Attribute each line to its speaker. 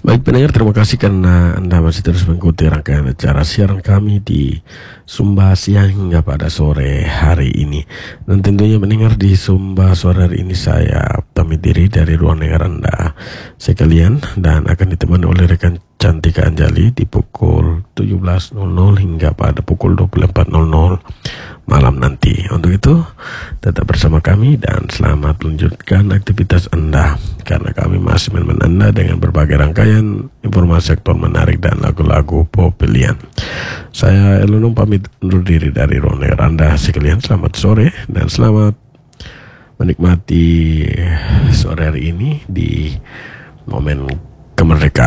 Speaker 1: Baik pendengar, terima kasih karena Anda masih terus mengikuti rangkaian acara siaran kami di Sumba siang hingga pada sore hari ini. Dan tentunya pendengar, di Sumba sore hari ini saya pamit diri dari ruang dengar Anda sekalian dan akan ditemani oleh rekan Cantika Anjali di pukul 17.00 hingga pada pukul 24.00 malam nanti. Untuk itu tetap bersama kami dan selamat melanjutkan aktivitas Anda, karena kami masih menemani Anda dengan berbagai rangkaian informasi sektor menarik dan lagu-lagu pop pilihan. Saya Elunung pamit undur diri dari ruang dengar Anda sekalian. Selamat sore dan selamat menikmati sore hari ini di momen kemerdekaan.